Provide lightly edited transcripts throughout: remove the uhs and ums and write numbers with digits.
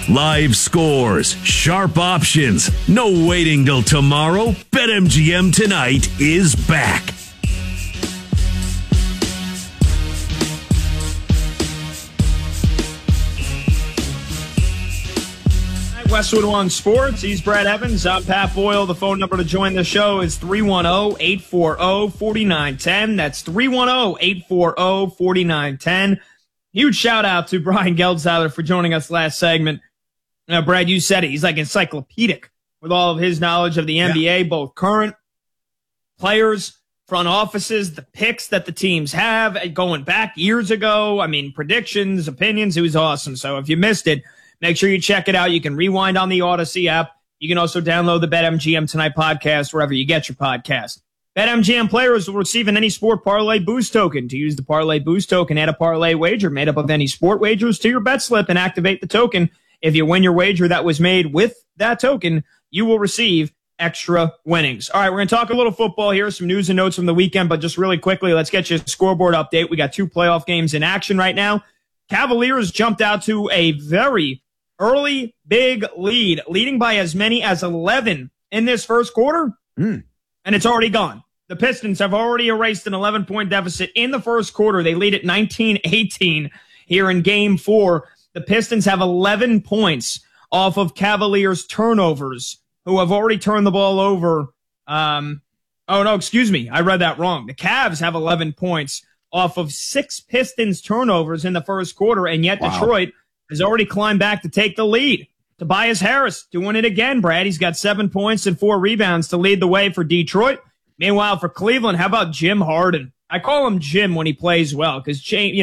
Live scores, sharp options, no waiting till tomorrow. BetMGM tonight is back. Westwood One Sports. He's Brad Evans. I'm Pat Boyle. The phone number to join the show is 310-840-4910. That's 310-840-4910. Huge shout out to Brian Geldzeiler for joining us last segment. Brad, you said it. He's like encyclopedic with all of his knowledge of the NBA, both current players, front offices, the picks that the teams have going back years ago. I mean, predictions, opinions. It was awesome. So if you missed it, make sure you check it out. You can rewind on the Odyssey app. You can also download the BetMGM Tonight podcast wherever you get your podcast. BetMGM players will receive an Any Sport Parlay Boost token. To use the Parlay Boost token, add a parlay wager made up of any sport wagers to your bet slip and activate the token. If you win your wager that was made with that token, you will receive extra winnings. All right, we're going to talk a little football here, some news and notes from the weekend, but just really quickly, let's get you a scoreboard update. We got 2 playoff games in action right now. Cavaliers jumped out to a very early big lead, leading by as many as 11 in this first quarter, and it's already gone. The Pistons have already erased an 11-point deficit in the first quarter. They lead at 19-18 here in Game 4. The Pistons have 11 points off of Cavaliers turnovers, who have already turned the ball over. I read that wrong. The Cavs have 11 points off of 6 Pistons turnovers in the first quarter, and yet Detroit has already climbed back to take the lead. Tobias Harris doing it again, Brad. He's got 7 points and 4 rebounds to lead the way for Detroit. Meanwhile, for Cleveland, how about Jim Harden? I call him Jim when he plays well because,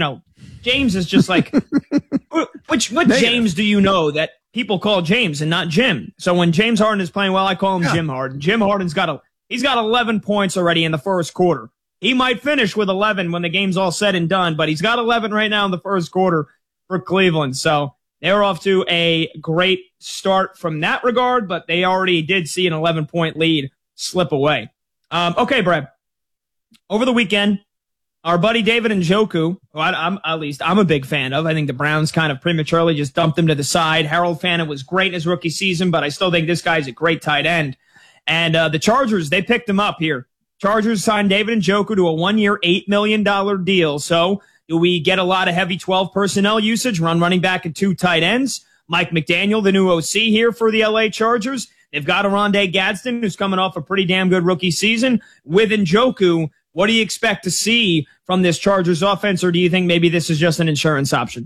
James is just like, what James do you know that people call James and not Jim? So when James Harden is playing well, I call him Jim Harden. Jim Harden's got 11 points already in the first quarter. He might finish with 11 when the game's all said and done, but he's got 11 right now in the first quarter for Cleveland. So they're off to a great start from that regard, but they already did see an 11-point lead slip away. Okay, Brad. Over the weekend, our buddy David Njoku, who I'm a big fan of. I think the Browns kind of prematurely just dumped him to the side. Harold Fanta was great in his rookie season, but I still think this guy's a great tight end. And the Chargers, they picked him up here. Chargers signed David Njoku to a 1-year, $8 million deal. So do we get a lot of heavy 12 personnel usage, running back and 2 tight ends? Mike McDaniel, the new OC here for the LA Chargers. They've got Oronde Gadsden, who's coming off a pretty damn good rookie season. With Njoku, what do you expect to see from this Chargers offense, or do you think maybe this is just an insurance option?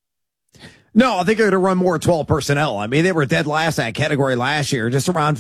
No, I think they're going to run more 12 personnel. I mean, they were dead last in that category last year. Just around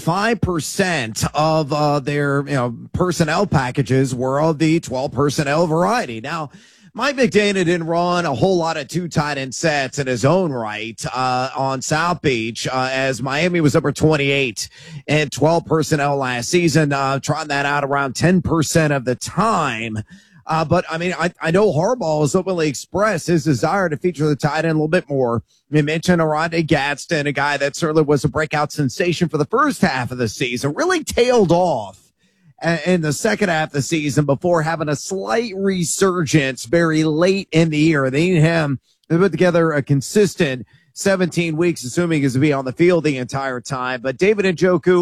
5% of their personnel packages were of the 12 personnel variety. Now, Mike McDaniel didn't run a whole lot of 2 tight end sets in his own right on South Beach as Miami was number 28 in 12 personnel last season, trying that out around 10% of the time. But, I mean, I know Harbaugh has openly expressed his desire to feature the tight end a little bit more. We mentioned Oronde Gadsden, a guy that certainly was a breakout sensation for the first half of the season, really tailed off in the second half of the season before having a slight resurgence very late in the year. They need him to put together a consistent 17 weeks, assuming he's to be on the field the entire time. But David Njoku,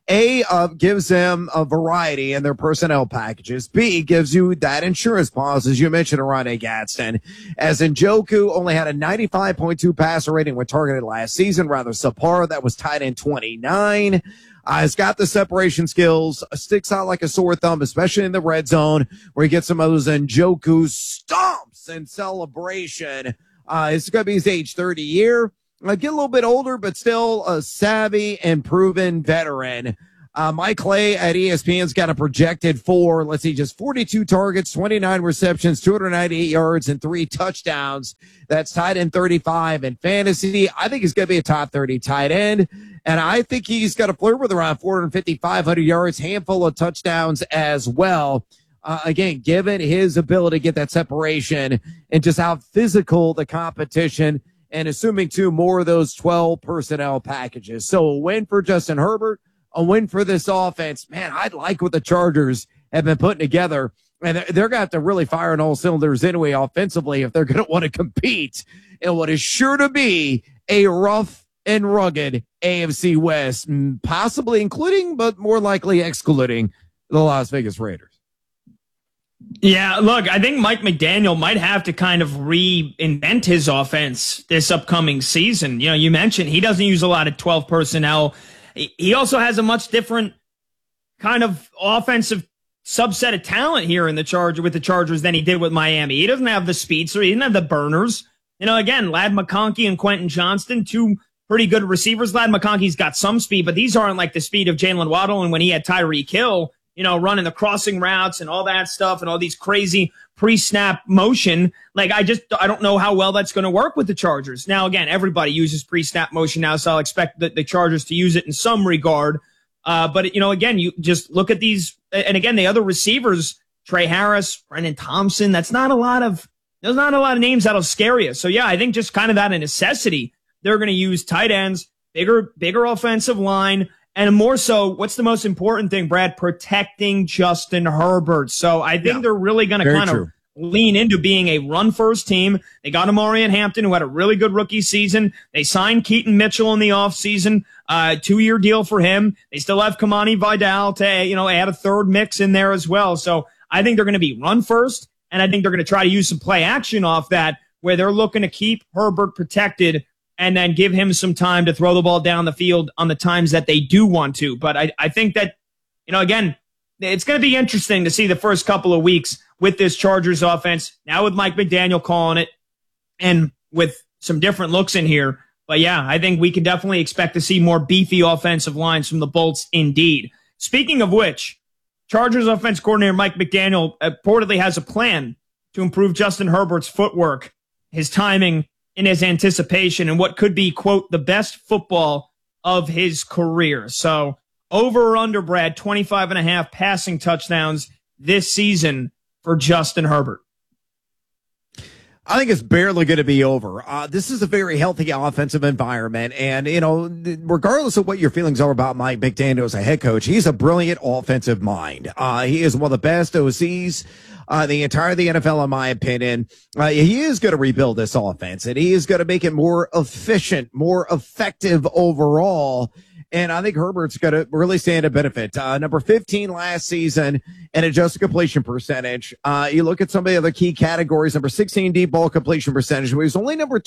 gives them a variety in their personnel packages. B, gives you that insurance policy, as you mentioned, Oronde Gadsden. As Njoku only had a 95.2 passer rating when targeted last season, rather subpar. That was tight end 29. Has got the separation skills, sticks out like a sore thumb, especially in the red zone, where he gets some of those Njoku stomps and celebration. It's going to be his age 30 year. Get a little bit older, but still a savvy and proven veteran. Mike Clay at ESPN's got a projected for, just 42 targets, 29 receptions, 298 yards, and 3 touchdowns. That's tight end 35 in fantasy. I think he's going to be a top 30 tight end. And I think he's got to flirt with around 450, 500 yards, handful of touchdowns as well. Again, given his ability to get that separation and just how physical the competition, and assuming too more of those 12 personnel packages. So a win for Justin Herbert, a win for this offense. Man, I like what the Chargers have been putting together. And they're going to have to really fire on all cylinders anyway offensively if they're going to want to compete in what is sure to be a rough and rugged AFC West, possibly including, but more likely excluding the Las Vegas Raiders. Yeah, look, I think Mike McDaniel might have to kind of reinvent his offense this upcoming season. You know, you mentioned he doesn't use a lot of 12 personnel. He also has a much different kind of offensive subset of talent here in the Chargers than he did with Miami. He doesn't have the speedster. He didn't have the burners. You know, again, Ladd McConkey and Quentin Johnston, two pretty good receivers. Ladd McConkey's got some speed, but these aren't like the speed of Jalen Waddle and when he had Tyreek Hill, you know, running the crossing routes and all that stuff and all these crazy pre-snap motion. Like, I don't know how well that's going to work with the Chargers. Now, again, everybody uses pre-snap motion now, so I'll expect the Chargers to use it in some regard. But, you know, again, you just look at these, and again, the other receivers, Trey Harris, Brendan Thompson, there's not a lot of names that'll scare you. So, yeah, I think just kind of out of necessity, they're going to use tight ends, bigger offensive line, and more so, what's the most important thing, Brad? Protecting Justin Herbert. So I think they're really going to kind of lean into being a run-first team. They got Amarian Hampton, who had a really good rookie season. They signed Keaton Mitchell in the offseason, 2-year deal for him. They still have Kamani Vidal to, you know, add a third mix in there as well. So I think they're going to be run-first, and I think they're going to try to use some play action off that, where they're looking to keep Herbert protected and then give him some time to throw the ball down the field on the times that they do want to. But I think that, you know, again, it's going to be interesting to see the first couple of weeks with this Chargers offense, now with Mike McDaniel calling it and with some different looks in here. But yeah, I think we can definitely expect to see more beefy offensive lines from the Bolts indeed. Speaking of which, Chargers offense coordinator Mike McDaniel reportedly has a plan to improve Justin Herbert's footwork, his timing, in his anticipation, and what could be, quote, the best football of his career. So over or under, Brad, 25.5 passing touchdowns this season for Justin Herbert. I think it's barely going to be over. This is a very healthy offensive environment. And, you know, regardless of what your feelings are about Mike McDaniel as a head coach, he's a brilliant offensive mind. He is one of the best OCs the entire the NFL, in my opinion. He is going to rebuild this offense, and he is going to make it more efficient, more effective overall. And I think Herbert's going to really stand to benefit. Number 15 last season in adjusted completion percentage. You look at some of the other key categories. Number 16 deep ball completion percentage. He was only number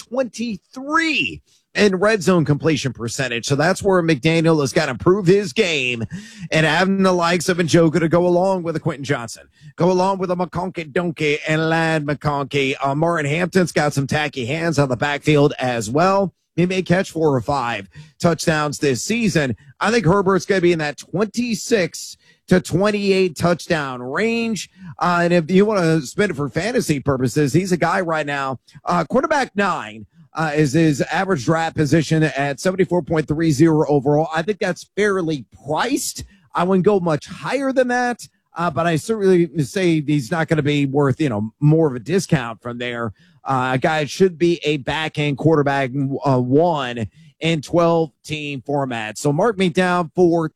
23 in red zone completion percentage. So that's where McDaniel has got to improve his game, and having the likes of Njoku to go along with a Quentin Johnson, go along with a McConkey Donkey and Ladd McConkey. Martin Hampton's got some tacky hands on the backfield as well. He may catch 4 or 5 touchdowns this season. I think Herbert's going to be in that 26 to 28 touchdown range. And if you want to spend it for fantasy purposes, he's a guy right now, quarterback 9 is his average draft position at 74.30 overall. I think that's fairly priced. I wouldn't go much higher than that. But I certainly say he's not going to be worth, you know, more of a discount from there. A guy should be a back-end quarterback 1 in 12-team format. So mark me down for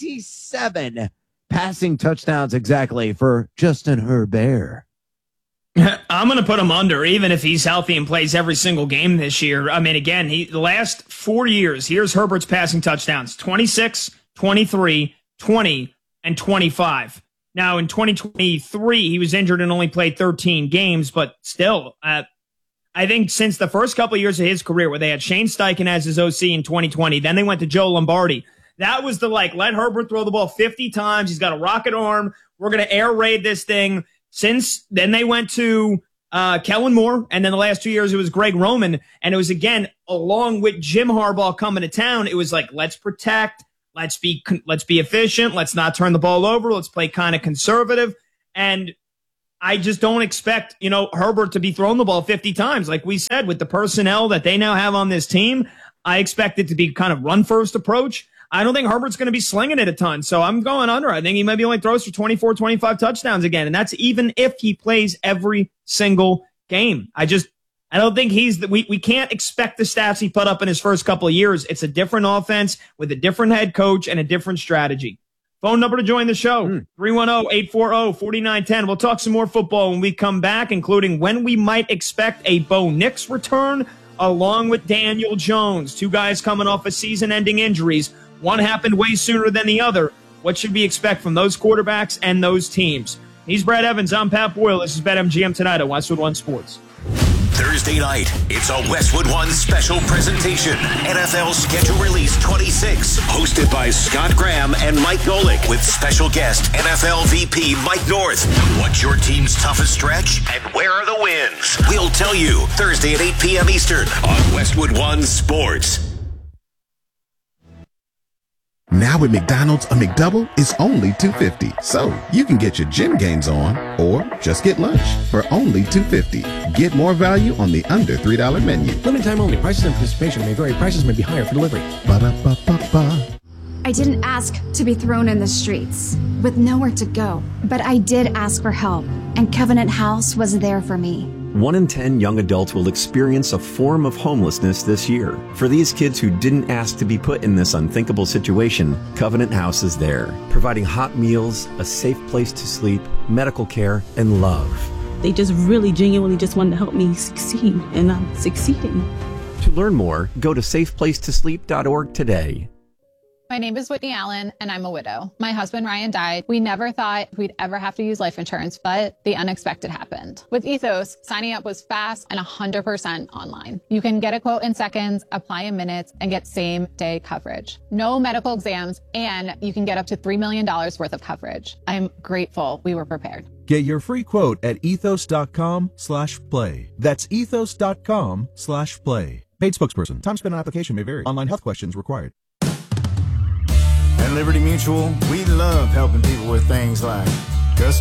27 passing touchdowns exactly for Justin Herbert. I'm going to put him under, even if he's healthy and plays every single game this year. I mean, again, the last 4 years, here's Herbert's passing touchdowns: 26, 23, 20, and 25. Now, in 2023, he was injured and only played 13 games, but still, I think since the first couple of years of his career, where they had Shane Steichen as his OC in 2020, then they went to Joe Lombardi. That was the, like, let Herbert throw the ball 50 times. He's got a rocket arm. We're going to air raid this thing. Since then, they went to Kellen Moore, and then the last 2 years, it was Greg Roman. And it was, again, along with Jim Harbaugh coming to town, it was like, let's protect. Let's be efficient. Let's not turn the ball over. Let's play kind of conservative. And I just don't expect, you know, Herbert to be throwing the ball 50 times. Like we said, with the personnel that they now have on this team, I expect it to be kind of run-first approach. I don't think Herbert's going to be slinging it a ton. So I'm going under. I think he maybe only throws for 24, 25 touchdowns again. And that's even if he plays every single game. I don't think we can't expect the stats he put up in his first couple of years. It's a different offense with a different head coach and a different strategy. Phone number to join the show, 310-840-4910. We'll talk some more football when we come back, including when we might expect a Bo Nix return, along with Daniel Jones, two guys coming off of season-ending injuries. One happened way sooner than the other. What should we expect from those quarterbacks and those teams? He's Brad Evans. I'm Pat Boyle. This is BetMGM tonight at Westwood One Sports. Thursday night, it's a Westwood One special presentation. NFL Schedule Release 26, hosted by Scott Graham and Mike Golick, with special guest NFL VP Mike North. What's your team's toughest stretch and where are the wins? We'll tell you Thursday at 8 p.m. Eastern on Westwood One Sports. Now at McDonald's, a McDouble is only $2.50. So you can get your gym gains on or just get lunch for only $2.50. Get more value on the under $3 menu. Limited time only. Prices and participation may vary. Prices may be higher for delivery. Ba-da-ba-ba-ba. I didn't ask to be thrown in the streets with nowhere to go, but I did ask for help, and Covenant House was there for me. 1 in 10 young adults will experience a form of homelessness this year. For these kids who didn't ask to be put in this unthinkable situation, Covenant House is there, providing hot meals, a safe place to sleep, medical care, and love. They just really genuinely just wanted to help me succeed, and I'm succeeding. To learn more, go to safeplacetosleep.org today. My name is Whitney Allen, and I'm a widow. My husband, Ryan, died. We never thought we'd ever have to use life insurance, but the unexpected happened. With Ethos, signing up was fast and 100% online. You can get a quote in seconds, apply in minutes, and get same-day coverage. No medical exams, and you can get up to $3 million worth of coverage. I'm grateful we were prepared. Get your free quote at ethos.com/play. That's ethos.com/play. Paid spokesperson. Time spent on application may vary. Online health questions required. At Liberty Mutual, we love helping people with things like